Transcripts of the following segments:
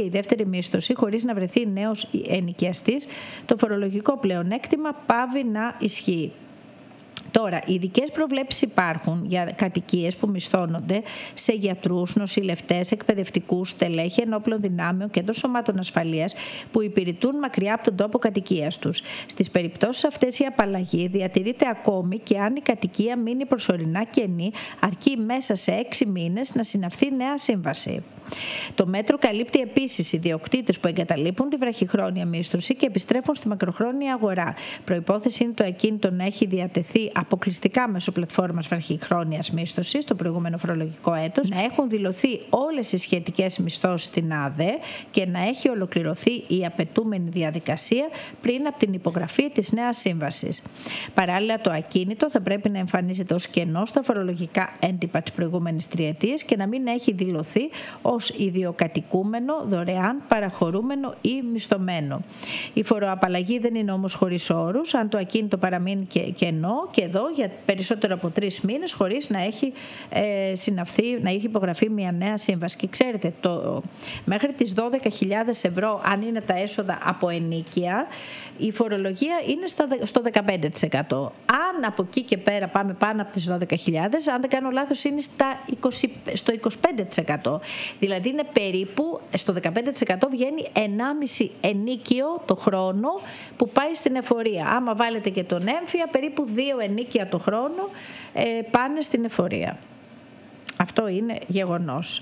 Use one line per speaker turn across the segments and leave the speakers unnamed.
η δεύτερη μίσθωση χωρίς να βρεθεί νέος ενοικιαστής, το φορολογικό πλεονέκτημα πάβει να ισχύει. Τώρα, οι ειδικές προβλέψεις υπάρχουν για κατοικίες που μισθώνονται σε γιατρούς, νοσηλευτές, εκπαιδευτικούς, στελέχη ενόπλων δυνάμεων και των σωμάτων ασφαλείας που υπηρετούν μακριά από τον τόπο κατοικίας τους. Στις περιπτώσεις αυτές η απαλλαγή διατηρείται ακόμη και αν η κατοικία μείνει προσωρινά κενή, αρκεί μέσα σε 6 μήνες να συναυθεί νέα σύμβαση. Το μέτρο καλύπτει επίσης ιδιοκτήτες που εγκαταλείπουν τη βραχυχρόνια μίσθωση και επιστρέφουν στη μακροχρόνια αγορά. Προϋπόθεση είναι το ακίνητο να έχει διατεθεί αποκλειστικά μέσω πλατφόρμας βραχυχρόνιας μίσθωσης το προηγούμενο φορολογικό έτος, να έχουν δηλωθεί όλες οι σχετικές μισθώσεις στην ΑΔΕ και να έχει ολοκληρωθεί η απαιτούμενη διαδικασία πριν από την υπογραφή της νέας σύμβασης. Παράλληλα, το ακίνητο θα πρέπει να εμφανίζεται ως κενό στα φορολογικά έντυπα της προηγούμενης τριετίας και να μην έχει δηλωθεί ως ιδιοκατοικούμενο, δωρεάν, παραχωρούμενο ή μισθωμένο. Η φοροαπαλλαγή δεν είναι όμως χωρίς όρους. Αν το ακίνητο παραμείνει κενό και εδώ για περισσότερο από 3 μήνες χωρίς να έχει συναυθεί, να έχει υπογραφεί μια νέα σύμβαση. Και ξέρετε, μέχρι τις 12.000 ευρώ, αν είναι τα έσοδα από ενοίκια, η φορολογία είναι στο 15%. Αν από εκεί και πέρα πάμε πάνω από τις 12.000, αν δεν κάνω λάθος, είναι στο 25%. Δηλαδή είναι περίπου, στο 15% βγαίνει 1,5 ενίκιο το χρόνο που πάει στην εφορία. Άμα βάλετε και τον έμφυα, περίπου 2 ενίκια το χρόνο πάνε στην εφορία. Αυτό είναι γεγονός.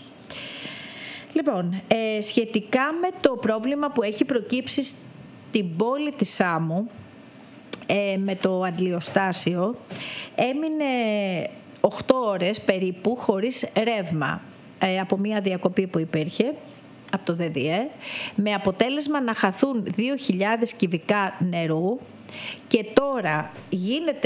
Λοιπόν, σχετικά με το πρόβλημα που έχει προκύψει στην πόλη της Σάμου με το αντλιοστάσιο, έμεινε 8 ώρες περίπου χωρίς ρεύμα από μια διακοπή που υπήρχε από το ΔΔΕ, με αποτέλεσμα να χαθούν 2.000 κυβικά νερού και τώρα γίνεται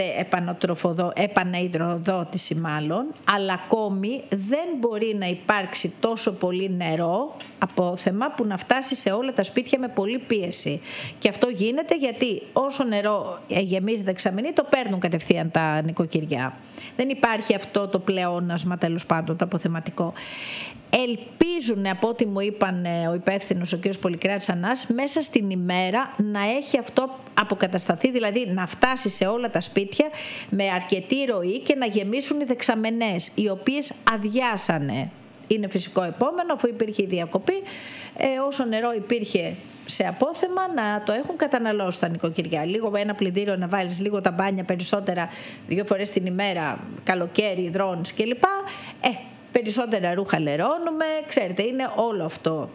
επαναϊδροδότηση μάλλον, αλλά ακόμη δεν μπορεί να υπάρξει τόσο πολύ νερό απόθεμα που να φτάσει σε όλα τα σπίτια με πολλή πίεση. Και αυτό γίνεται γιατί όσο νερό γεμίζει δεξαμενή το παίρνουν κατευθείαν τα νοικοκυριά. Δεν υπάρχει αυτό το πλεόνασμα, τέλος πάντων, το αποθεματικό. Ελπίζουν, από ό,τι μου είπαν ο υπεύθυνος, ο κ. Πολυκράτης Ανάς, μέσα στην ημέρα να έχει αυτό αποκατασταθεί, δηλαδή να φτάσει σε όλα τα σπίτια με αρκετή ροή και να γεμίσουν οι δεξαμενές, οι οποίες αδειάσανε. Είναι φυσικό επόμενο, αφού υπήρχε η διακοπή, όσο νερό υπήρχε σε απόθεμα να το έχουν καταναλώσει τα νοικοκυριά. Λίγο ένα πλυντήριο να βάλεις, λίγο τα μπάνια περισσότερα 2 φορές την ημέρα, καλοκαίρι, υδρώνεις κλπ. Περισσότερα ρούχα λερώνουμε, ξέρετε, είναι όλο αυτό.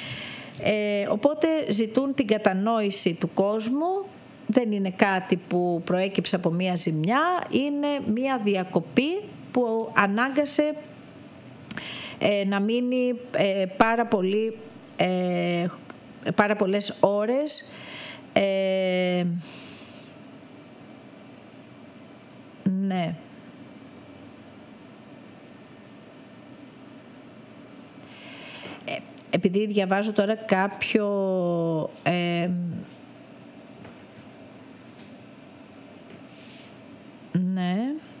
Οπότε ζητούν την κατανόηση του κόσμου. Δεν είναι κάτι που προέκυψε από μία ζημιά, είναι μία διακοπή που ανάγκασε να μείνει πάρα πολλές ώρες. Ναι. Επειδή διαβάζω τώρα κάποιο ναι,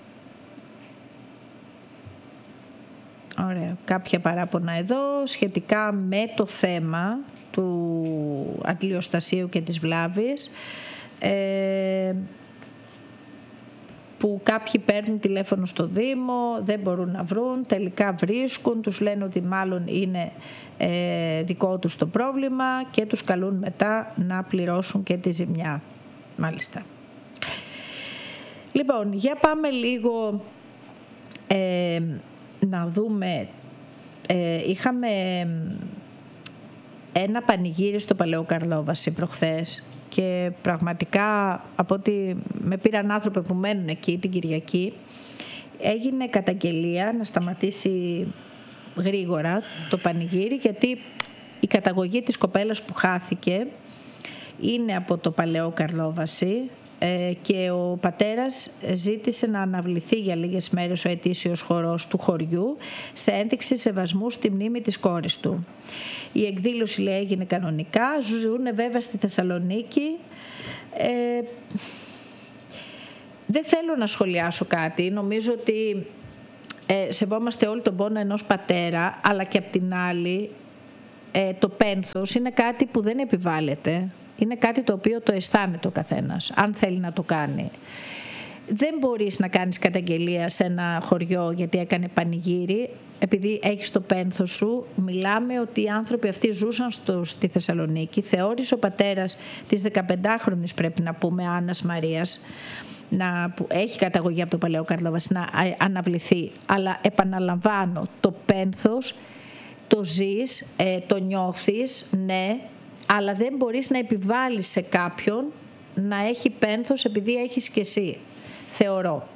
ωραία, κάποια παράπονα εδώ σχετικά με το θέμα του αντλιοστασίου και της βλάβης, που κάποιοι παίρνουν τηλέφωνο στο Δήμο, δεν μπορούν να βρουν, τελικά βρίσκουν, τους λένε ότι μάλλον είναι δικό τους το πρόβλημα και τους καλούν μετά να πληρώσουν και τη ζημιά. Μάλιστα. Λοιπόν, για πάμε λίγο να δούμε. Είχαμε ένα πανηγύρι στο Παλαιό Καρλόβαση προχθές και πραγματικά, από ότι με πήραν άνθρωποι που μένουν εκεί την Κυριακή, έγινε καταγγελία να σταματήσει γρήγορα το πανηγύρι, γιατί η καταγωγή της κοπέλας που χάθηκε είναι από το Παλαιό Καρλόβαση και ο πατέρας ζήτησε να αναβληθεί για λίγες μέρες ο ετήσιος χορός του χωριού σε ένδειξη σεβασμού στη μνήμη της κόρης του. Η εκδήλωση, λέει, έγινε κανονικά. Ζουν βέβαια στη Θεσσαλονίκη. Δεν θέλω να σχολιάσω κάτι. Νομίζω ότι σεβόμαστε όλοι τον πόνο ενός πατέρα, αλλά και απ' την άλλη το πένθος είναι κάτι που δεν επιβάλλεται. Είναι κάτι το οποίο το αισθάνεται ο καθένας, αν θέλει να το κάνει. Δεν μπορείς να κάνεις καταγγελία σε ένα χωριό γιατί έκανε πανηγύρι, επειδή έχεις το πένθος σου. Μιλάμε ότι οι άνθρωποι αυτοί ζούσαν στη Θεσσαλονίκη. Θεώρησε ο πατέρας της 15χρονης, πρέπει να πούμε, Άννας Μαρίας, που έχει καταγωγή από το Παλαιό Καρλόβαση, να αναβληθεί. Αλλά επαναλαμβάνω, το πένθος το ζεις, το νιώθεις, ναι, αλλά δεν μπορείς να επιβάλλεις σε κάποιον να έχει πένθος επειδή έχεις και εσύ, θεωρώ.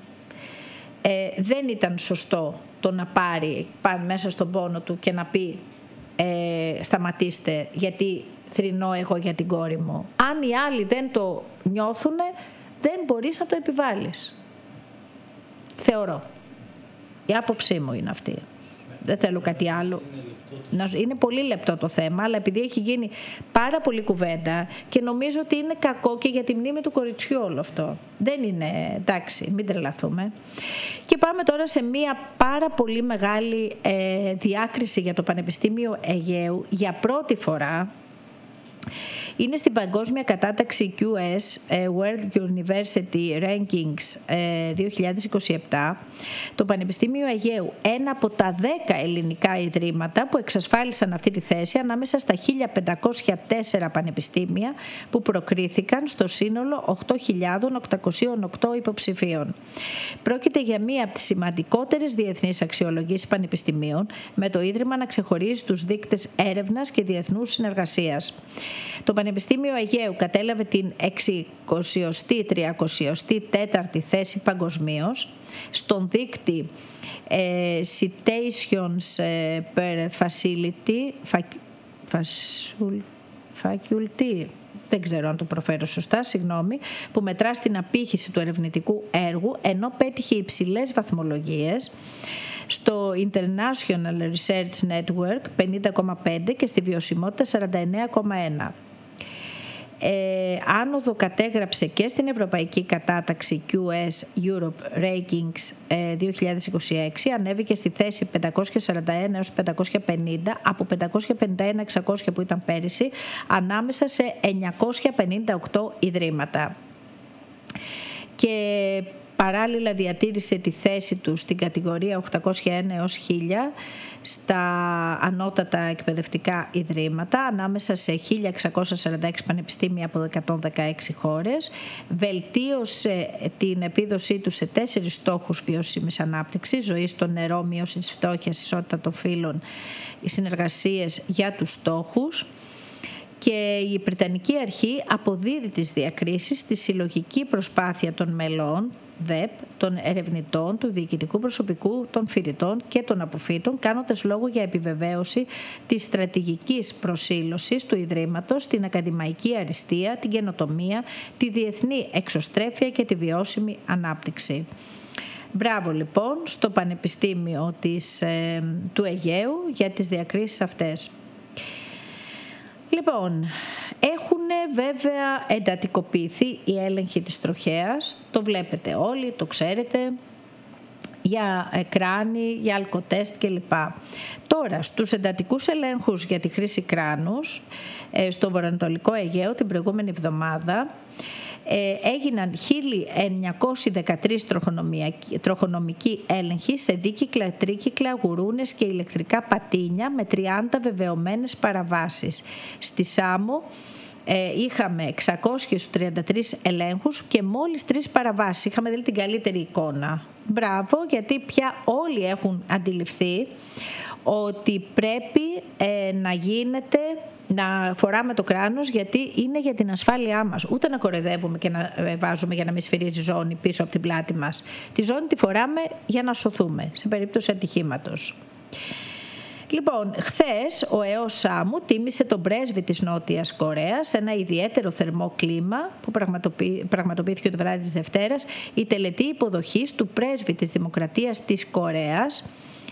Δεν ήταν σωστό το να πάρει μέσα στον πόνο του και να πει σταματήστε γιατί θρηνώ εγώ για την κόρη μου. Αν οι άλλοι δεν το νιώθουνε, δεν μπορείς να το επιβάλλεις. Θεωρώ. Η άποψή μου είναι αυτή. Δεν θέλω κάτι άλλο. Είναι πολύ λεπτό το θέμα, αλλά επειδή έχει γίνει πάρα πολύ κουβέντα και νομίζω ότι είναι κακό και για τη μνήμη του κοριτσιού όλο αυτό. Δεν είναι, εντάξει, μην τρελαθούμε. Και πάμε τώρα σε μια πάρα πολύ μεγάλη διάκριση για το Πανεπιστήμιο Αιγαίου. Για πρώτη φορά είναι στην παγκόσμια κατάταξη QS World University Rankings 2027 το Πανεπιστήμιο Αιγαίου, ένα από τα 10 ελληνικά ιδρύματα που εξασφάλισαν αυτή τη θέση ανάμεσα στα 1504 πανεπιστήμια που προκρίθηκαν στο σύνολο 8.808 υποψηφίων. Πρόκειται για μία από τις σημαντικότερες διεθνείς αξιολογήσεις πανεπιστημίων, με το Ίδρυμα να ξεχωρίζει τους δείκτες έρευνας και διεθνούς συνεργασίας. Το Πανεπιστήμιο Αιγαίου κατέλαβε την 634η θέση παγκοσμίως στον δείκτη Citations per Faculty, δεν ξέρω αν το προφέρω σωστά, συγγνώμη, που μετρά στην απήχηση του ερευνητικού έργου, ενώ πέτυχε υψηλές βαθμολογίες στο International Research Network 50,5 και στη βιωσιμότητα 49,1. Άνοδο κατέγραψε και στην ευρωπαϊκή κατάταξη QS Europe Rankings 2026, ανέβηκε στη θέση 541 έως 550 από 551-600 που ήταν πέρυσι, ανάμεσα σε 958 ιδρύματα. Και παράλληλα διατήρησε τη θέση του στην κατηγορία 801 έως 1000 στα ανώτατα εκπαιδευτικά ιδρύματα, ανάμεσα σε 1.646 πανεπιστήμια από 116 χώρες. Βελτίωσε την επίδοσή του σε 4 στόχους βιώσιμης ανάπτυξης: ζωή στο νερό, μείωση της φτώχειας, ισότητα των φύλων, οι συνεργασίες για τους στόχους. Και η Βρετανική Αρχή αποδίδει τις διακρίσεις στη συλλογική προσπάθεια των μελών ΔΕΠ, των ερευνητών, του διοικητικού προσωπικού, των φοιτητών και των αποφύτων, κάνοντας λόγο για επιβεβαίωση της στρατηγικής προσήλωσης του Ιδρύματος στην ακαδημαϊκή αριστεία, την καινοτομία, τη διεθνή εξωστρέφεια και τη βιώσιμη ανάπτυξη. Μπράβο λοιπόν στο Πανεπιστήμιο του Αιγαίου για τις διακρίσεις αυτές. Λοιπόν, έχουν βέβαια εντατικοποιηθεί οι έλεγχοι της τροχέας, το βλέπετε όλοι, το ξέρετε, για κράνη, για αλκοτέστ κλπ. Τώρα, στους εντατικούς ελέγχους για τη χρήση κράνους, στο βορειοανατολικό Αιγαίο την προηγούμενη εβδομάδα, έγιναν 1.913 τροχονομικοί έλεγχοι σε δίκυκλα, τρίκυκλα, γουρούνες και ηλεκτρικά πατίνια με 30 βεβαιωμένες παραβάσεις. Στη Σάμο είχαμε 633 ελέγχους και μόλις 3 παραβάσεις. Είχαμε δηλαδή την καλύτερη εικόνα. Μπράβο, γιατί πια όλοι έχουν αντιληφθεί ότι πρέπει να γίνεται, να φοράμε το κράνος, γιατί είναι για την ασφάλειά μας. Ούτε να κοροϊδεύουμε και να βάζουμε για να μην σφυρίζει ζώνη πίσω από την πλάτη μας. Τη ζώνη τη φοράμε για να σωθούμε σε περίπτωση ατυχήματος. Λοιπόν, χθες ο ΕΟ Σάμου τίμησε τον πρέσβη της Νότιας Κορέας σε ένα ιδιαίτερο θερμό κλίμα που πραγματοποιήθηκε το βράδυ της Δευτέρας, η τελετή υποδοχής του πρέσβη της Δημοκρατίας της Κορέας,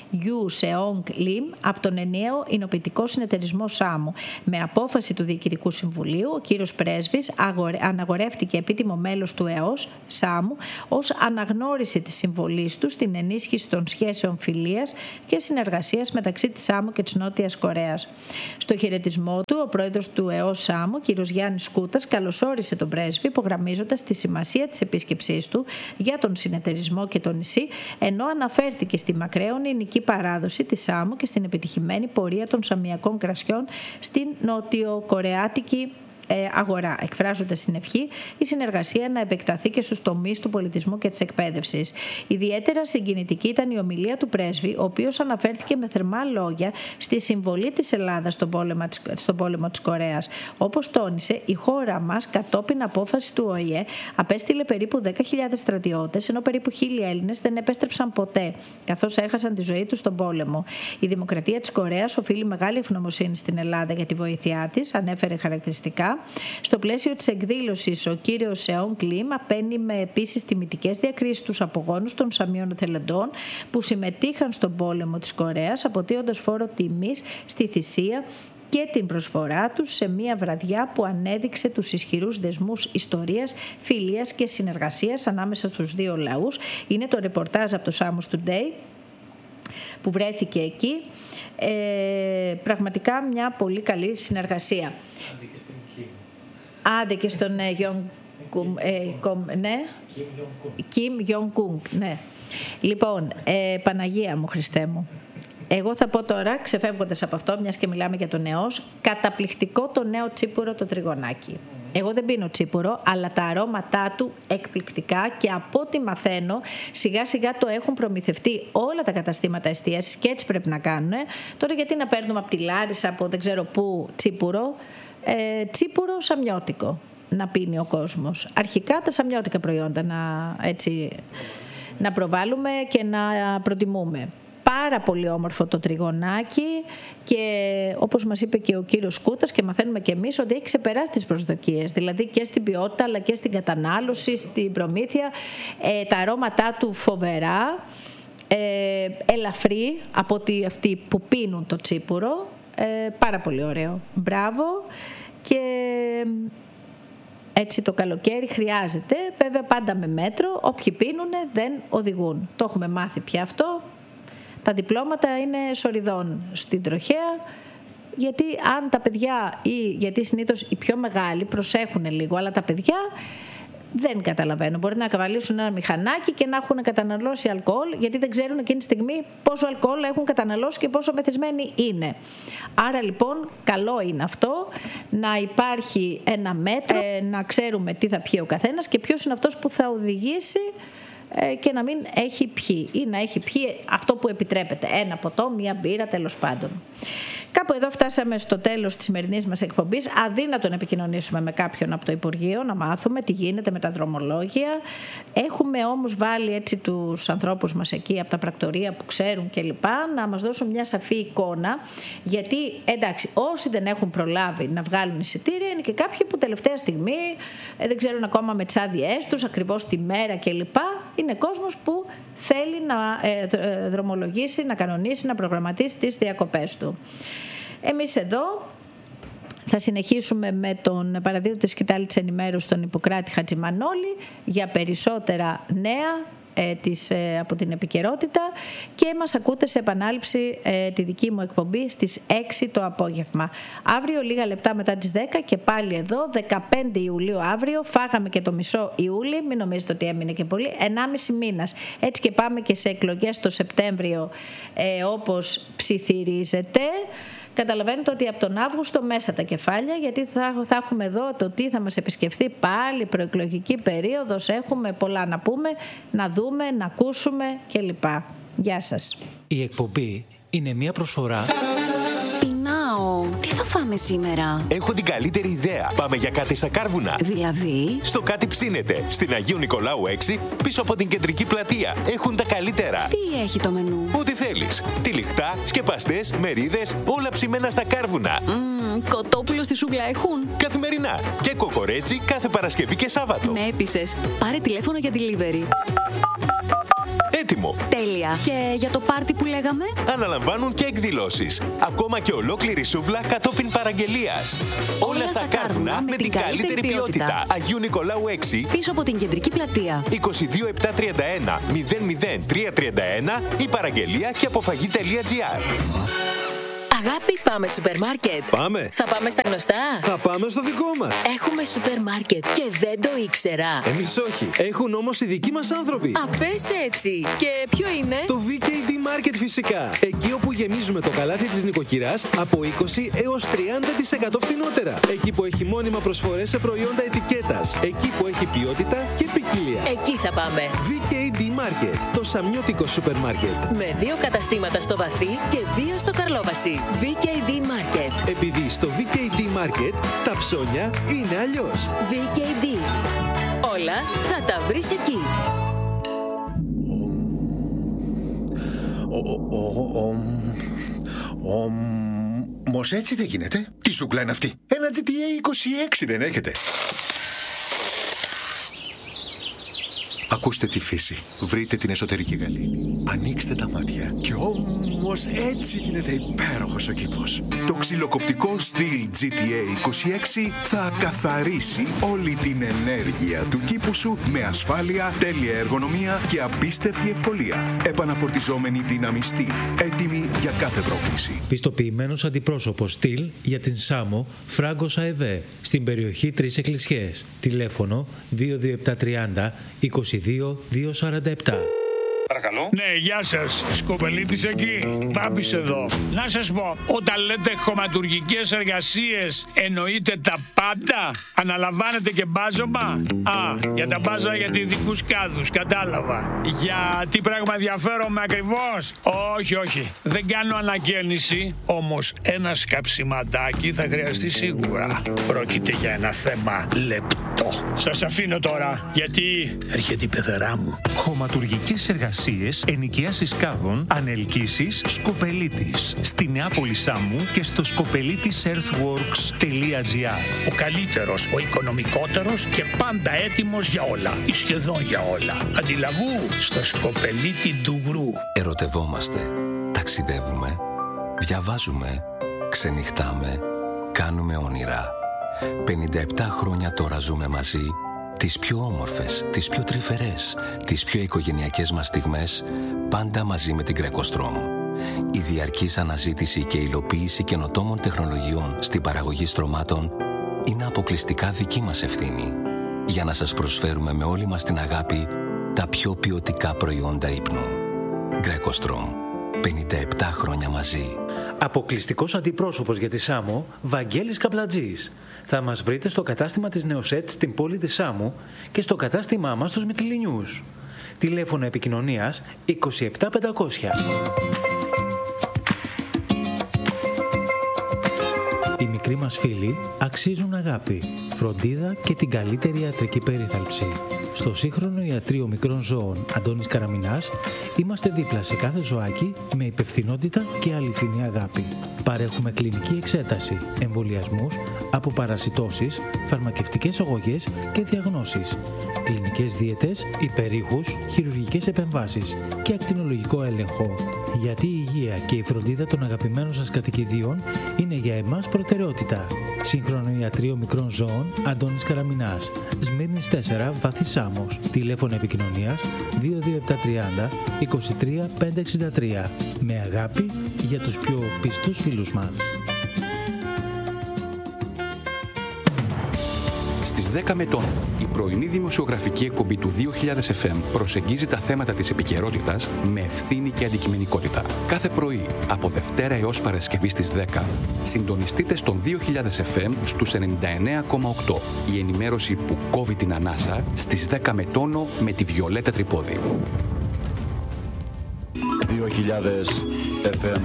Γιου Σεόγκ Λιμ από τον ενιαίο Ινοποιητικό Συνεταιρισμό Σάμου. Με απόφαση του Διοικητικού Συμβουλίου, ο κύριος Πρέσβης αναγορεύτηκε επίτιμο μέλος του ΕΟΣ Σάμου ως αναγνώριση της συμβολής του στην ενίσχυση των σχέσεων φιλίας και συνεργασίας μεταξύ της Σάμου και της Νότιας Κορέας. Στο χαιρετισμό του, ο πρόεδρος του ΕΟΣ Σάμου, κύριος Γιάννης Σκούτας, καλωσόρισε τον πρέσβη, υπογραμμίζοντας τη σημασία της επίσκεψής του για τον συνεταιρισμό και το νησί, ενώ αναφέρθηκε στη μακραίωνη ηνική παράδοση της Σάμου και στην επιτυχημένη πορεία των σαμιακών κρασιών στην νοτιοκορεάτικη αγορά, εκφράζοντας την ευχή η συνεργασία να επεκταθεί και στους τομείς του πολιτισμού και της εκπαίδευσης. Ιδιαίτερα συγκινητική ήταν η ομιλία του πρέσβη, ο οποίος αναφέρθηκε με θερμά λόγια στη συμβολή της Ελλάδας στον πόλεμο της Κορέας. Όπως τόνισε, η χώρα μας, κατόπιν απόφαση του ΟΗΕ, απέστειλε περίπου 10.000 στρατιώτες, ενώ περίπου 1.000 Έλληνες δεν επέστρεψαν ποτέ, καθώς έχασαν τη ζωή τους στον πόλεμο. Η Δημοκρατία της Κορέας οφείλει μεγάλη ευγνωμοσύνη στην Ελλάδα για τη βοήθειά της, ανέφερε χαρακτηριστικά. Στο πλαίσιο της εκδήλωσης, ο κύριος Σεόγκ Λιμ απένει με επίσης τιμητικές διακρίσεις στους απογόνους των Σαμίων εθελοντών που συμμετείχαν στον πόλεμο της Κορέας, αποτείοντας φόρο τιμής στη θυσία και την προσφορά τους σε μια βραδιά που ανέδειξε τους ισχυρούς δεσμούς ιστορίας, φιλίας και συνεργασίας ανάμεσα στους δύο λαούς. Είναι το ρεπορτάζ από το Samus Today που βρέθηκε εκεί. Πραγματικά μια πολύ καλή συνεργασία. Άντε και στον Κιμ Γιονγκ Κουγκ, ναι. Λοιπόν, Παναγία μου, Χριστέ μου. Εγώ θα πω τώρα, ξεφεύγοντας από αυτό, μιας και μιλάμε για το νεός, καταπληκτικό το νέο τσίπουρο το τριγωνάκι. Εγώ δεν πίνω τσίπουρο, αλλά τα αρώματά του εκπληκτικά και από ό,τι μαθαίνω, σιγά σιγά το έχουν προμηθευτεί όλα τα καταστήματα εστίασης και έτσι πρέπει να κάνουν. Τώρα γιατί να παίρνουμε από τη Λάρισα, από δεν ξέρω πού, τσίπουρο. Τσίπουρο σαμιώτικο να πίνει ο κόσμος. Αρχικά τα σαμιώτικα προϊόντα να προβάλλουμε και να προτιμούμε. Πάρα πολύ όμορφο το τριγωνάκι και όπως μας είπε και ο κύριος Σκούτας και μαθαίνουμε και εμείς ότι έχει ξεπεράσει τις προσδοκίες, δηλαδή και στην ποιότητα αλλά και στην κατανάλωση, στην προμήθεια. Τα αρώματά του φοβερά, ελαφρύ από ότι αυτοί που πίνουν το τσίπουρο. Πάρα πολύ ωραίο. Μπράβο. Και έτσι το καλοκαίρι χρειάζεται, βέβαια πάντα με μέτρο, όποιοι πίνουν δεν οδηγούν. Το έχουμε μάθει πια αυτό. Τα διπλώματα είναι σοριδών στην τροχέα, γιατί αν τα παιδιά, γιατί συνήθως οι πιο μεγάλοι προσέχουν λίγο, αλλά τα παιδιά δεν καταλαβαίνω. Μπορεί να καβαλήσουν ένα μηχανάκι και να έχουν καταναλώσει αλκοόλ, γιατί δεν ξέρουν εκείνη τη στιγμή πόσο αλκοόλ έχουν καταναλώσει και πόσο μεθυσμένοι είναι. Άρα λοιπόν καλό είναι αυτό, να υπάρχει ένα μέτρο, να ξέρουμε τι θα πιει ο καθένας και ποιος είναι αυτός που θα οδηγήσει και να μην έχει πιει ή να έχει πιει αυτό που επιτρέπεται. Ένα ποτό, μία μπύρα, τέλος πάντων. Κάπου εδώ φτάσαμε στο τέλος της σημερινής μας εκπομπής. Αδύνατο να επικοινωνήσουμε με κάποιον από το Υπουργείο, να μάθουμε τι γίνεται με τα δρομολόγια. Έχουμε όμως βάλει έτσι τους ανθρώπους μας εκεί από τα πρακτορεία που ξέρουν κλπ. Να μας δώσουν μια σαφή εικόνα. Γιατί εντάξει, όσοι δεν έχουν προλάβει να βγάλουν εισιτήρια, είναι και κάποιοι που τελευταία στιγμή δεν ξέρουν ακόμα με τις άδειές τους, ακριβώς τη μέρα κλπ. Είναι κόσμος που θέλει να δρομολογήσει, να κανονίσει, να προγραμματίσει τις διακοπές του. Εμείς εδώ θα συνεχίσουμε με τον παραδείγματο σκητάλη της ενημέρωσης τον Ιπποκράτη Χατζημανόλη για περισσότερα νέα από την επικαιρότητα και μας ακούτε σε επανάληψη τη δική μου εκπομπή στις 6 το απόγευμα. Αύριο λίγα λεπτά μετά τις 10 και πάλι εδώ 15 Ιουλίου αύριο. Φάγαμε και το μισό Ιούλη, μην νομίζετε ότι έμεινε και πολύ, 1,5 μήνας. Έτσι και πάμε και σε εκλογές το Σεπτέμβριο όπως ψιθυρίζεται. Καταλαβαίνετε ότι από τον Αύγουστο μέσα τα κεφάλια, γιατί θα έχουμε εδώ το τι θα μας επισκεφθεί πάλι προεκλογική περίοδος. Έχουμε πολλά να πούμε, να δούμε, να ακούσουμε κλπ. Γεια σας.
Η εκπομπή είναι μια προσφορά.
Τι θα φάμε σήμερα?
Έχω την καλύτερη ιδέα. Πάμε για κάτι στα Κάρβουνα.
Δηλαδή?
Στο Κάτι Ψήνεται. Στην Αγίου Νικολάου 6, πίσω από την κεντρική πλατεία. Έχουν τα καλύτερα.
Τι έχει το μενού?
Ό,τι θέλεις. Τυλιχτά, σκεπαστές, μερίδες, όλα ψημένα στα Κάρβουνα.
Κοτόπουλο στη σούγκλα έχουν?
Καθημερινά. Και κοκορέτσι κάθε Παρασκευή και Σάββατο.
Με έπεισες. Πάρε τηλέφωνο για delivery.
έτοιμο.
Τέλεια. Και για το πάρτι που λέγαμε?
Αναλαμβάνουν και εκδηλώσεις. Ακόμα και ολόκληρη σούβλα κατόπιν παραγγελίας. Όλα στα κάρβουνα με την καλύτερη ποιότητα. Αγίου Νικολάου 6,
πίσω από την κεντρική πλατεία.
22731 00331 ή παραγγελία και αποφαγή.gr.
Αγάπη, πάμε σούπερ μάρκετ.
Πάμε.
Θα πάμε στα γνωστά.
Θα πάμε στο δικό μας.
Έχουμε σούπερ μάρκετ και δεν το ήξερα.
Εμείς όχι. Έχουν όμως οι δικοί μας άνθρωποι.
Πες έτσι. Και ποιο είναι?
Το VKD Market φυσικά. Εκεί όπου γεμίζουμε το καλάθι της νοικοκυράς από 20 έως 30% φθηνότερα. Εκεί που έχει μόνιμα προσφορές σε προϊόντα ετικέτας. Εκεί που έχει ποιότητα και ποικιλία.
Εκεί θα πάμε.
VKD Market. Το σαμιώτικο σούπερ μάρκετ.
Με 2 καταστήματα στο Βαθύ και 2 στο Καρλόβαση. VKD Market.
Επειδή στο VKD Market τα ψώνια είναι αλλιώς.
VKD. Όλα θα τα βρεις εκεί.
Όμως έτσι δεν γίνεται. Τι σούκλα είναι αυτή? Ένα GTA 26 δεν έχετε? Ακούστε τη φύση. Βρείτε την εσωτερική γαλήνη. Ανοίξτε τα μάτια. Και όμως έτσι γίνεται υπέροχος ο κήπος. Το ξυλοκοπτικό Steel GTA 26 θα καθαρίσει όλη την ενέργεια του κήπου σου με ασφάλεια, τέλεια εργονομία και απίστευτη ευκολία. Επαναφορτιζόμενη δύναμη Steel. Έτοιμη για κάθε πρόκληση.
Πιστοποιημένος αντιπρόσωπος Steel για την Σάμο Φράγκος ΑΕΒ στην περιοχή 3 Εκκλησιές. Τηλέφωνο 22730 22-247.
Παρακαλώ. Ναι, γεια σας. Σκοπελίτης εκεί. Μπάμπης εδώ. Να σας πω, όταν λέτε χωματουργικές εργασίες, εννοείτε τα πάντα? Αναλαμβάνετε και μπάζωμα? Για τα μπάζα για ειδικούς κάδους, κατάλαβα. Για τι πράγμα ενδιαφέρομαι ακριβώς? Όχι. Δεν κάνω ανακαίνιση, όμως ένα σκαψιματάκι θα χρειαστεί σίγουρα. Πρόκειται για ένα θέμα λεπτό. Σας αφήνω τώρα, γιατί έρχεται η πεθερά μου.
Χωματουργικές εργασίες, ενοικίασης κάδων, ανελκύσεις, Σκοπελίτης. Στη Νεάπολη Σάμου και στο skopelitis.earthworks.gr.
Ο καλύτερος, ο οικονομικότερος και πάντα έτοιμος για όλα. Ή σχεδόν για όλα. Αντιλαβού στο Σκοπελίτη Ντουγρού.
Ερωτευόμαστε, ταξιδεύουμε, διαβάζουμε, ξενυχτάμε, κάνουμε όνειρα. 57 χρόνια τώρα ζούμε μαζί. Τις πιο όμορφες, τις πιο τρυφερές, τις πιο οικογενειακές μας στιγμές, πάντα μαζί με την Greco-Strom. Η διαρκής αναζήτηση και υλοποίηση καινοτόμων τεχνολογιών στην παραγωγή στρωμάτων είναι αποκλειστικά δική μας ευθύνη, για να σας προσφέρουμε με όλη μας την αγάπη τα πιο ποιοτικά προϊόντα ύπνου. Greco-Strom. 57 χρόνια μαζί.
Αποκλειστικός αντιπρόσωπος για τη Σάμο, Βαγγέλης Καπλατζής. Θα μας βρείτε στο κατάστημα της Νεοσέτ στην πόλη της Σάμου και στο κατάστημά μας στους Μυτιληνιούς. Τηλέφωνο επικοινωνίας 27500. Οι μικροί μας φίλοι αξίζουν αγάπη, φροντίδα και την καλύτερη ιατρική περίθαλψη. Στο σύγχρονο ιατρείο μικρών ζώων Αντώνης Καραμινάς είμαστε δίπλα σε κάθε ζωάκι με υπευθυνότητα και αληθινή αγάπη. Παρέχουμε κλινική εξέταση, εμβολιασμούς, αποπαρασιτώσεις, φαρμακευτικές αγωγές και διαγνώσεις, κλινικές δίαιτες, υπερήχους, χειρουργικές επεμβάσεις και ακτινολογικό έλεγχο. Γιατί η υγεία και η φροντίδα των αγαπημένων σας κατοικιδίων είναι για εμάς προτεραιότητα. Σύγχρονο ιατρείο μικρών ζώων Αντώνης Καραμινάς, Σμύρνης 4, Βαθύ Σάμος. Τηλέφωνο επικοινωνίας 22730 23 563. Με αγάπη για τους πιο πιστούς φίλους μας.
Στις 10 Μετών, η πρωινή δημοσιογραφική εκπομπή του 2000 FM προσεγγίζει τα θέματα της επικαιρότητας με ευθύνη και αντικειμενικότητα. Κάθε πρωί, από Δευτέρα έως Παρασκευή στις 10, συντονιστείτε στον 2000 FM στους 99,8. Η ενημέρωση που κόβει την ανάσα στις 10 Μετώνο με τη Βιολέτα Τρυπόδη.
2000 FM.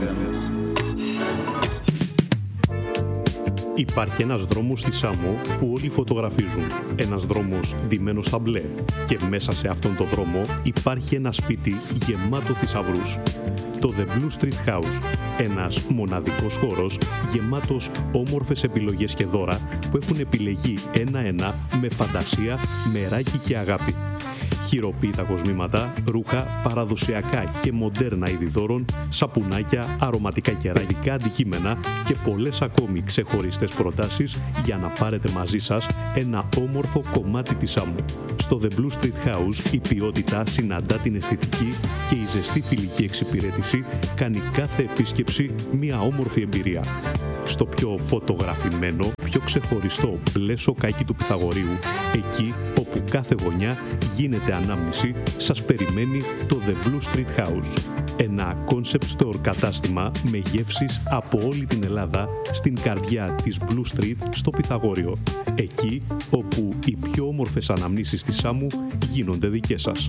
Υπάρχει ένας δρόμος στη Σάμο που όλοι φωτογραφίζουν. Ένας δρόμος ντυμένος στα μπλε. Και μέσα σε αυτόν τον δρόμο υπάρχει ένα σπίτι γεμάτο θησαυρούς. Το The Blue Street House. Ένας μοναδικός χώρος γεμάτος όμορφες επιλογές και δώρα που έχουν επιλεγεί ένα-ένα με φαντασία, μεράκι και αγάπη. χειροποίητα κοσμήματα, ρούχα, παραδοσιακά και μοντέρνα είδη δώρων, σαπουνάκια, αρωματικά κεραϊκά αντικείμενα και πολλές ακόμη ξεχωριστές προτάσεις για να πάρετε μαζί σας ένα όμορφο κομμάτι της άμμου. Στο The Blue Street House η ποιότητα συναντά την αισθητική και η ζεστή φιλική εξυπηρέτηση κάνει κάθε επίσκεψη μια όμορφη εμπειρία. Στο πιο φωτογραφημένο, πιο ξεχωριστό μπλε σοκάκι του Πυθαγορείου, εκεί όπου κάθε γωνιά γίνεται ανάμνηση, σας περιμένει το The Blue Street House. Ένα concept store κατάστημα με γεύσεις από όλη την Ελλάδα στην καρδιά της Blue Street στο Πυθαγόριο. Εκεί όπου οι πιο όμορφες αναμνήσεις της άμμου γίνονται δικές σας.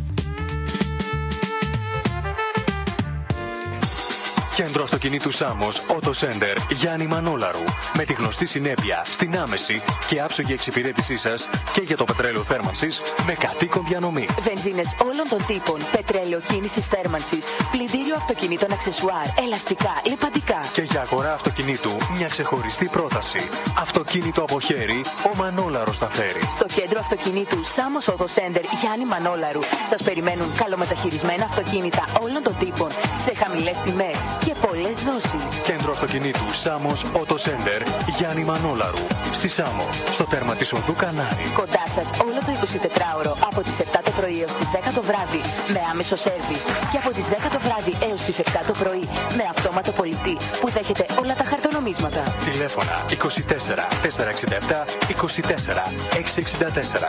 Κέντρο αυτοκινήτου Σάμος, Auto Center, Γιάννη Μανόλαρου. Με τη γνωστή συνέπεια στην άμεση και άψογη εξυπηρέτησή σας και για το πετρέλαιο θέρμανσης με κατοίκον διανομή.
Βενζίνες όλων των τύπων, πετρέλαιο κίνησης θέρμανσης, πλυντήριο αυτοκινήτων αξεσουάρ, ελαστικά, λιπαντικά.
Και για αγορά αυτοκινήτου μια ξεχωριστή πρόταση. Αυτοκίνητο από χέρι, ο Μανόλαρος τα φέρει.
Στο κέντρο αυτοκινήτου Σάμος Auto Center, Γιάννη Μανόλαρου, σας περιμένουν καλομεταχειρισμένα αυτοκίνητα όλων των τύπων σε χαμηλές τιμές και πολλές δόσεις.
Κέντρο αυτοκινήτου Σάμος Auto Center, Γιάννη Μανόλαρου. Στη Σάμο, στο τέρμα της οδού Κανάρη.
Κοντά σας όλο το 24ωρο από τις 7 το πρωί έως τις 10 το βράδυ με άμεσο σέρβις και από τις 10 το βράδυ έως τις 7 το πρωί με αυτόματο πολιτή που δέχεται όλα τα χαρτονομίσματα.
Τηλέφωνα 24 467 24 664.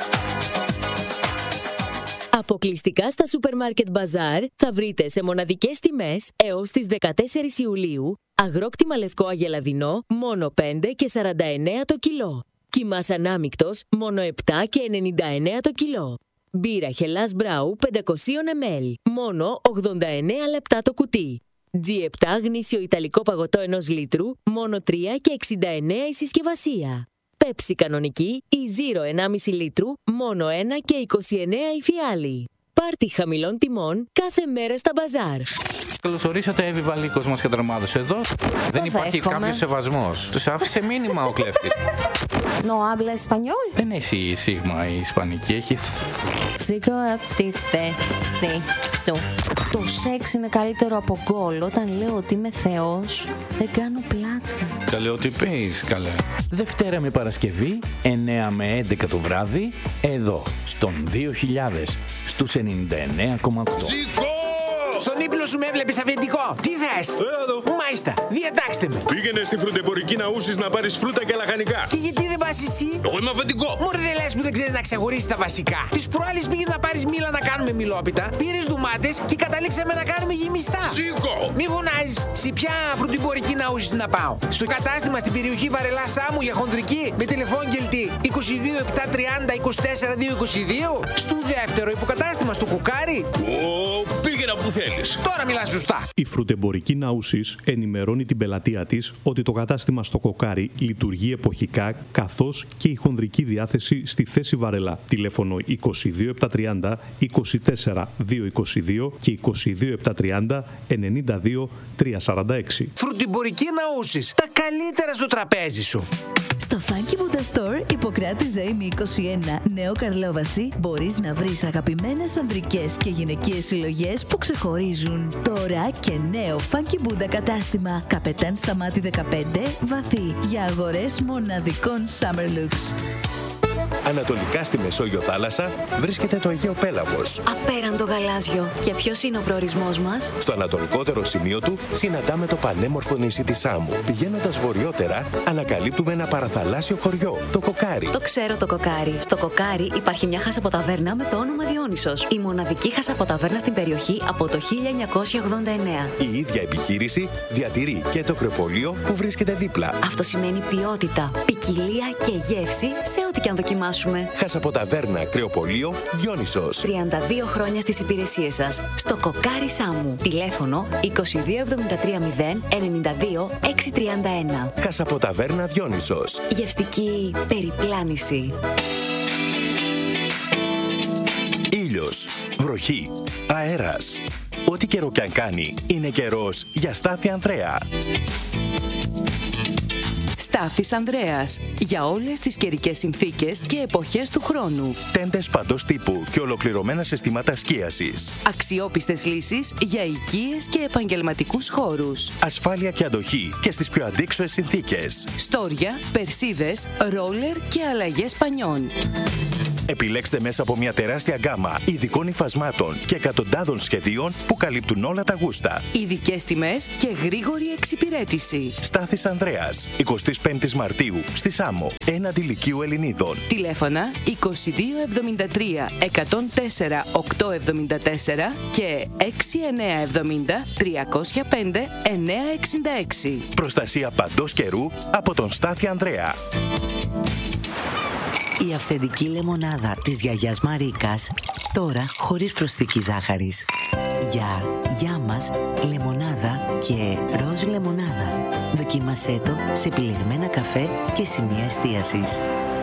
Αποκλειστικά στα Supermarket Bazaar θα βρείτε σε μοναδικές τιμές έως τις 14 Ιουλίου αγρόκτημα λευκό αγελαδινό μόνο 5 και 49 το κιλό. Κιμάς ανάμικτος μόνο 7 και 99 το κιλό. Μπύρα Χελάς Μπράου 500 ml μόνο 89 λεπτά το κουτί. G7 γνήσιο ιταλικό παγωτό 1 λίτρου μόνο 3 και 69 η συσκευασία. Πέψη κανονική ή Zero 1,5 λίτρου, μόνο 1 και 29 η φιάλη. Πάρτι χαμηλών τιμών κάθε μέρα στα μπαζάρ.
Καλωσορίσατε, Εύη Βαλίκος μας καταρμάδωσε εδώ. Δεν υπάρχει κάποιος σεβασμός. Τους άφησε μήνυμα ο κλέφτης.
No habla español.
Δεν έχει σίγμα η ισπανική, έχει...
Σήκω από τη θέση σου. Το σεξ είναι καλύτερο από γκολ. Όταν λέω ότι είμαι θεός, δεν κάνω πλάκα.
Καλέ, ό,τι πεις, καλέ.
Δευτέρα με Παρασκευή, 9 με 11 το βράδυ, εδώ, στον 2000, στους 99,8.
Στον ύπνο σου με έβλεπες αφεντικό. Τι θες? Μάλιστα, διατάξτε με.
Πήγαινε στη φρουτεμπορική Ναούσης να πάρεις φρούτα και λαχανικά.
Και γιατί δεν πας εσύ?
Εγώ είμαι αφεντικό.
Μωρέ, δεν λες που δεν ξέρεις να ξεχωρίσεις τα βασικά. Τις προάλλες πήγες να πάρεις μήλα να κάνουμε μιλόπιτα, πήρες ντομάτες και καταλήξαμε να κάνουμε γεμιστά.
Σήκω!
Μη φωνάζεις. Σε ποια φρουτεμπορική Ναούσης να πάω? Στο κατάστημα στην περιοχή Βαρελά Σάμου για χονδρική με τηλεφώνγελτη 22 730 24 222. Στο δεύτερο υποκατάστημα στο Κοκάρι.
Πήγαινα που θέλεις.
Τώρα μιλάς σωστά.
Η φρουτεμπορική Ναούσης ενημερώνει την πελατεία της ότι το κατάστημα στο Κοκάρι λειτουργεί εποχικά, καθώς και η χονδρική διάθεση στη θέση Βαρελά. Τηλέφωνο 22 730 24 222 και 22 730 92 346.
Φρουτεμπορική Ναούσης. Τα καλύτερα στο τραπέζι σου.
Στο Funky Buddha Store, Ιπποκράτη Ζωήμη 21, Νέο Καρλόβαση, μπορείς να βρεις αγαπημένες ανδρικές και γυναικείες συλλογές που ξεχωρίζουν. Τώρα και νέο Funky Buddha κατάστημα, Καπετάν Σταμάτη 15, Βαθύ, για αγορές μοναδικών Summer Looks.
Ανατολικά στη Μεσόγειο θάλασσα βρίσκεται το Αιγαίο Πέλαγος.
Απέραντο γαλάζιο. Και ποιος είναι ο προορισμός μας?
Στο ανατολικότερο σημείο του συναντάμε το πανέμορφο νησί της Σάμου. Πηγαίνοντας βορειότερα, ανακαλύπτουμε ένα παραθαλάσσιο χωριό, το Κοκάρι.
Το ξέρω το Κοκάρι. Στο Κοκάρι υπάρχει μια χασαποταβέρνα με το όνομα Διόνυσος. Η μοναδική χασαποταβέρνα στην περιοχή από το 1989.
Η ίδια επιχείρηση διατηρεί και το κρεοπολείο που βρίσκεται δίπλα.
Αυτό σημαίνει ποιότητα, ποικιλία και γεύση σε ό,τι και αν δοκιμάσουμε.
Χασαποταβέρνα, κρεοπολείο, Διόνυσος.
32 χρόνια στις υπηρεσίες σας. Στο Κοκάρι Σάμου. Τηλέφωνο 2273 092 631.
Χασαποταβέρνα, Διόνυσος.
Γευστική περιπλάνηση.
Ήλιος, βροχή, αέρας. Ό,τι καιρό κι αν κάνει, είναι καιρός για Στάθη Ανδρέα.
Στάθης Ανδρέας. Για όλες τις καιρικές συνθήκες και εποχές του χρόνου.
Τέντες παντός τύπου και ολοκληρωμένα συστήματα σκίασης.
Αξιόπιστες λύσεις για οικίες και επαγγελματικούς χώρους.
Ασφάλεια και αντοχή και στις πιο αντίξωες συνθήκες.
Στόρια, περσίδες, ρόλερ και αλλαγές πανιών.
Επιλέξτε μέσα από μια τεράστια γκάμα ειδικών υφασμάτων και εκατοντάδων σχεδίων που καλύπτουν όλα τα γούστα.
Ειδικές τιμές και γρήγορη εξυπηρέτηση.
Στάθης Ανδρέας, 25 Μαρτίου, στη Σάμο, έναντι Λυκείου Ελληνίδων.
Τηλέφωνα 2273 104 874 και 6970 305 966.
Προστασία παντός καιρού από τον Στάθη Ανδρέα.
Η αυθεντική λεμονάδα της γιαγιάς Μαρίκας, τώρα χωρίς προσθήκη ζάχαρης. Για μας, λεμονάδα και ροζ λεμονάδα. Δοκίμασέ το σε επιλεγμένα καφέ και σημεία εστίασης.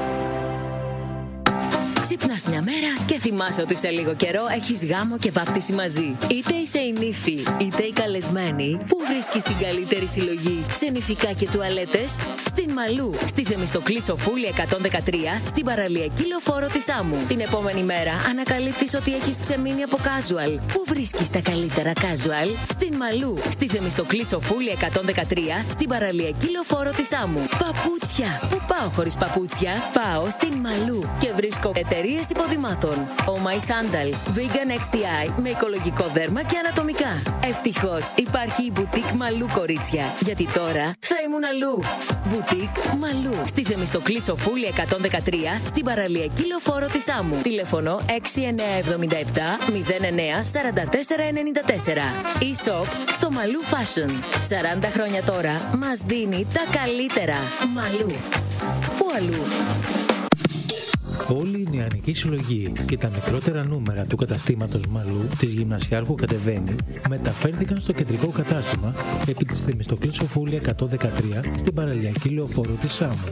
Ξυπνάς μια μέρα και θυμάσαι ότι σε λίγο καιρό έχεις γάμο και βάπτιση μαζί. Είτε είσαι η νύφη, είτε η καλεσμένη, που βρίσκεις την καλύτερη συλλογή σε νηφικά και τουαλέτες? Στην Μαλού, στη Θεμιστοκλή Σοφούλη 113, στην παραλιακή λεωφόρο της Άμμου. Την επόμενη μέρα ανακαλύπτεις ότι έχεις ξεμείνει από casual. Πού βρίσκεις τα καλύτερα casual? Στην Μαλού, στη Θεμιστοκλή Σοφούλη 113, στην παραλιακή λεωφόρο της Άμμου. Παπούτσια. Πού πάω χωρίς παπούτσια? Πάω στην Μαλού και βρίσκω εταιρείες υποδημάτων. Oh My Sandals, Vegan XTI με οικολογικό δέρμα και ανατομικά. Ευτυχώς υπάρχει η Boutique Μαλού, κορίτσια, γιατί τώρα θα ήμουν αλλού. Boutique Μαλού, στη Θεμιστοκλή Σοφούλη 113, στην παραλιακή λεωφόρο της Άμμου. Τηλέφωνο 6977 09 44 94. E-shop στο Μαλού Fashion. 40 χρόνια τώρα μας δίνει τα καλύτερα. Μαλού. Πού αλλού?
Όλη η νεανική συλλογή και τα μικρότερα νούμερα του καταστήματος Μαλού της Γυμνασιάρχου Κατεβαίνει μεταφέρθηκαν στο κεντρικό κατάστημα επί της Θεμιστοκλής Σοφούλη 113 στην παραλιακή λεωφόρο της Σάμου.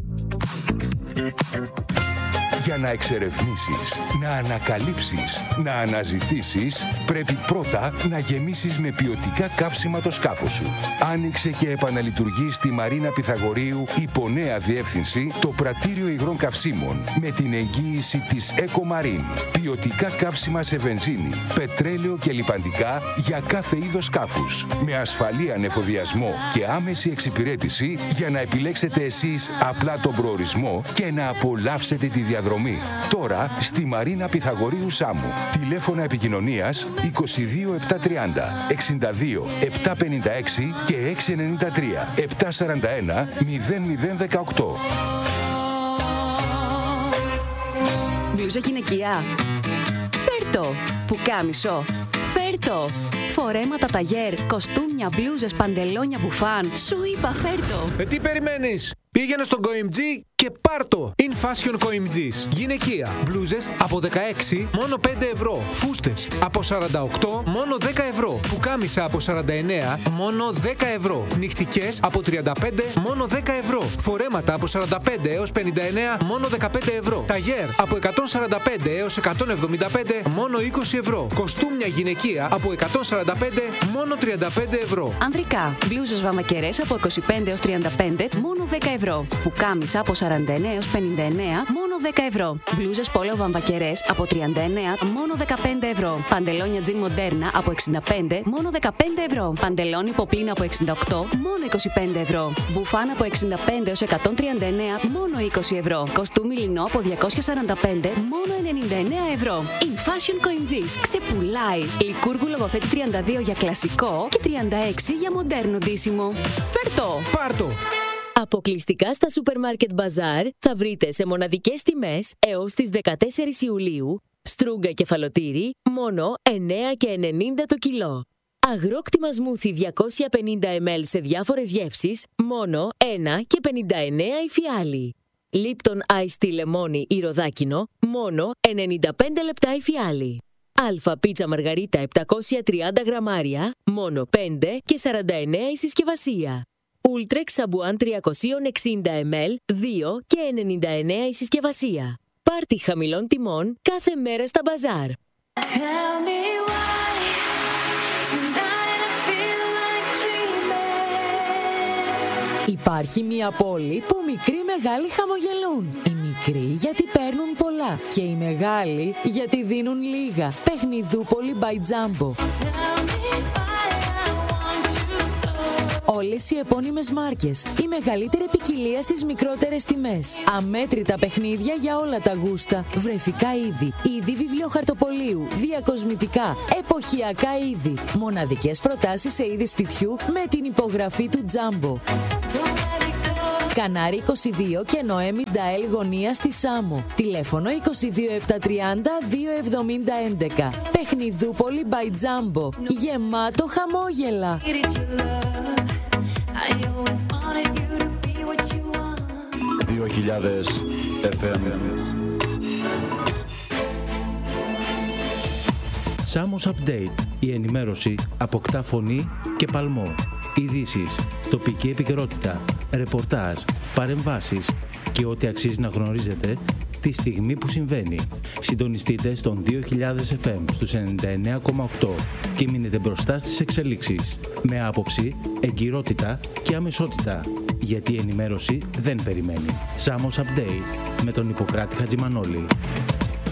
Για να εξερευνήσεις, να ανακαλύψεις, να αναζητήσεις, πρέπει πρώτα να γεμίσεις με ποιοτικά καύσιμα το σκάφος σου. Άνοιξε και επαναλειτουργεί στη Μαρίνα Πυθαγορείου υπό νέα διεύθυνση το πρατήριο υγρών καυσίμων με την εγγύηση της EcoMarine. Ποιοτικά καύσιμα σε βενζίνη, πετρέλαιο και λιπαντικά για κάθε είδος σκάφους. Με ασφαλή ανεφοδιασμό και άμεση εξυπηρέτηση για να επιλέξετε εσείς απλά τον προορισμό και να απολαύσετε τη διαδρομή. Τώρα στη Μαρίνα Πυθαγορείου Σάμου. Τηλέφωνα επικοινωνίας 22 730 62 756 και 693 741 0018.
Μπλούζα γυναικεία. Φέρτο. Πουκάμισο. Φέρτο. Φορέματα ταγέρ, κοστούμια, μπλούζες, παντελόνια, μπουφάν. Σου είπα φέρτο.
Τι περιμένεις? Πήγαινε στον COIMG και πάρτο. In Fashion COIMG's. Γυναικεία. Μπλούζες από 16 μόνο 5 ευρώ. Φούστες από 48 μόνο 10 ευρώ. Πουκάμισα από 49 μόνο 10 ευρώ. Νυχτικές από 35 μόνο 10 ευρώ. Φορέματα από 45 έως 59 μόνο 15 ευρώ. Ταγέρ από 145 έως 175 μόνο 20 ευρώ. Κοστούμια γυναικεία από 145 μόνο 35 ευρώ.
Ανδρικά. Μπλούζες βαμακερές από 25 έως 35 μόνο 10 ευρώ. Πουκάμισα από 49 έως 59 μόνο 10 ευρώ. Μπλούζες πόλο βαμβακερές από 39 μόνο 15 ευρώ. Παντελόνια τζιν μοντέρνα από 65 μόνο 15 ευρώ. Παντελόνι ποπίνα από 68 μόνο 25 ευρώ. Μπουφάν από 65 έως 139 μόνο 20 ευρώ. Κοστούμι λινό από 245 μόνο 99 ευρώ. In Fashion COIMG's ξεπουλάει. Λικούργου Λογοθέτη 32 για κλασικό και 36 για μοντέρνο ντύσιμο. Φέρτο!
Πάρτο!
Αποκλειστικά στα Supermarket Bazaar θα βρείτε σε μοναδικές τιμές έως τις 14 Ιουλίου στρούγκα κεφαλοτήρι μόνο 9 και 90 το κιλό. Αγρόκτημα σμούθι 250 ml σε διάφορες γεύσεις μόνο 1 και 59 η φιάλη. Lipton Ice Tea λεμόνι ή ροδάκινο μόνο 95 λεπτά η φιάλη. Αλφα πίτσα μαργαρίτα 730 γραμμάρια μόνο 5 και 49 η συσκευασία. Ultrex σαμπουάν 360 ml 2 και 99 η συσκευασία. Πάρτι χαμηλών τιμών κάθε μέρα στα μπαζάρ. Υπάρχει μια πόλη που μικροί μεγάλοι χαμογελούν. Οι μικροί γιατί παίρνουν πολλά και οι μεγάλοι γιατί δίνουν λίγα. Παιχνιδούπολη by Jumbo. Όλες οι επώνυμες μάρκες, η μεγαλύτερη ποικιλία στις μικρότερες τιμές, αμέτρητα παιχνίδια για όλα τα γούστα, βρεφικά είδη, είδη βιβλιοχαρτοπολίου, διακοσμητικά, εποχιακά είδη, μοναδικές προτάσεις σε είδη σπιτιού με την υπογραφή του Jumbo. Κανάρι 22 και Νοέμι Νταέλ γωνία στη Σάμο. Τηλέφωνο 22 730 270 11. Παιχνιδούπολη by Jumbo. Γεμάτο χαμόγελα.
2000 FM.
Σάμος Update. Η ενημέρωση αποκτά φωνή και παλμό. Ειδήσεις, τοπική επικαιρότητα, ρεπορτάζ, παρεμβάσεις και ό,τι αξίζει να γνωρίζετε τη στιγμή που συμβαίνει. Συντονιστείτε στον 2000 FM στους 99,8 και μείνετε μπροστά στις εξελίξεις. Με άποψη, εγκυρότητα και αμεσότητα. Γιατί η ενημέρωση δεν περιμένει. Σάμος Update με τον Ιπποκράτη Χατζημανόλη.